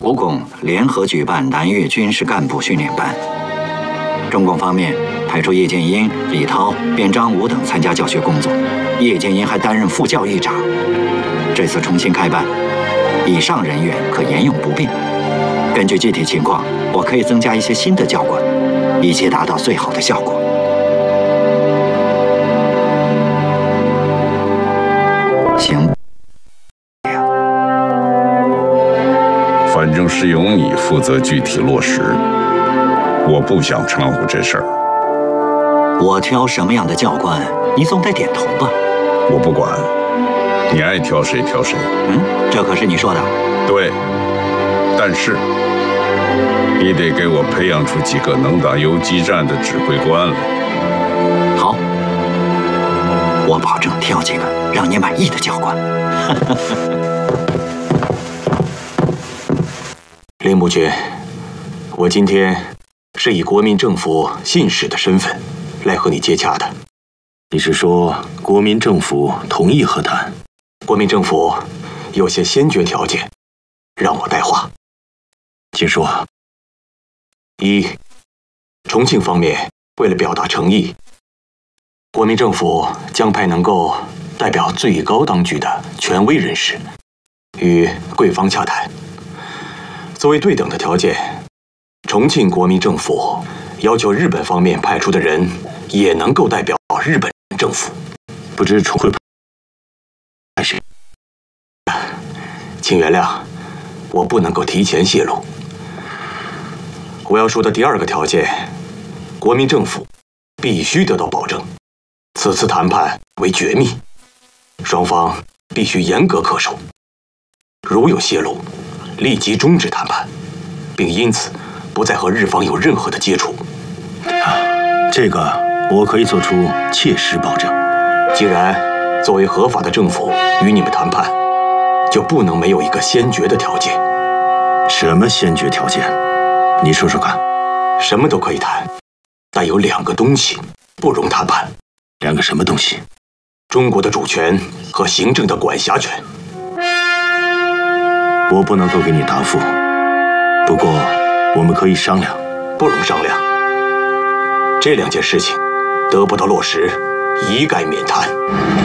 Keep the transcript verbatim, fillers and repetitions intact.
吴共联合举办南越军事干部训练班，中共方面派出叶剑英、李涛、卞章武等参加教学工作，叶剑英还担任副教育长。这次重新开办，以上人员可沿用不变。根据具体情况，我可以增加一些新的教官，以期达到最好的效果。行。 反正是由你负责具体落实，我不想掺和这事儿。 我挑什么样的教官，你总得点头吧？ 我不管，你爱挑谁挑谁。 嗯，这可是你说的。 对，但是你得给我培养出几个能打游击战的指挥官来。 好，我保证挑几个让你满意的教官。 林伯爵，我今天是以国民政府信使的身份来和你接洽的。 你是说国民政府同意和谈？ 国民政府有些先决条件，让我带话。 请说。 一，重庆方面为了表达诚意，国民政府将派能够代表最高当局的权威人士与贵方洽谈。 作为对等的条件，重庆国民政府要求日本方面派出的人也能够代表日本政府。 不知重会派谁？ 请原谅，我不能够提前泄露。我要说的第二个条件，国民政府必须得到保证，此次谈判为绝密，双方必须严格恪守。如有泄露， 立即终止谈判，并因此不再和日方有任何的接触。 这个我可以做出切实保证。 既然作为合法的政府与你们谈判，就不能没有一个先决的条件。 什么先决条件？你说说看。 什么都可以谈，但有两个东西不容谈判。 两个什么东西？ 中国的主权和行政的管辖权。 我不能够给你答复，不过我们可以商量。 不容商量，这两件事情得不到落实，一概免谈。